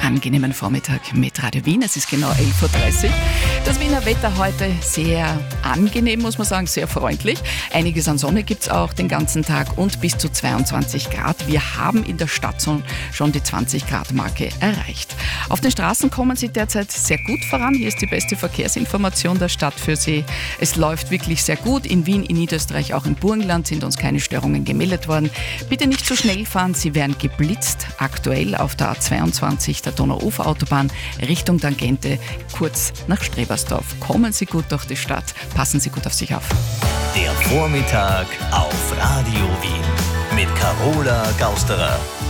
angenehmen Vormittag mit Radio Wien. Es ist genau 11.30 Uhr. Das Wiener Wetter heute sehr angenehm, muss man sagen, sehr freundlich. Einiges an Sonne gibt es auch den ganzen Tag und bis zu 22 Grad. Wir haben in der Stadt schon die 20-Grad-Marke erreicht. Auf den Straßen kommen Sie derzeit sehr gut voran. Hier ist die beste Verkehrsinformation der Stadt für Sie. Es läuft wirklich sehr gut. In Wien, in Niederösterreich, auch im Burgenland sind uns keine Störungen gemeldet worden. Bitte nicht zu schnell fahren, Sie werden geblitzt. Aktuell auf der A22 der Donauuferautobahn Richtung Tangente, kurz nach Strebersdorf. Kommen Sie gut durch die Stadt, passen Sie gut auf sich auf. Der Vormittag auf Radio Wien mit Carola Gausterer.